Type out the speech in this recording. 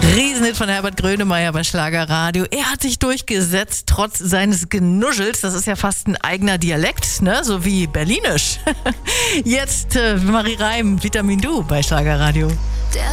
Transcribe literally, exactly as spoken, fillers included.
Riesenhit von Herbert Grönemeyer bei Schlagerradio. Er hat sich durchgesetzt, trotz seines Genuschels. Das ist ja fast ein eigener Dialekt, ne? So wie Berlinisch. Jetzt äh, Marie Reim, Vitamin Du bei Schlagerradio.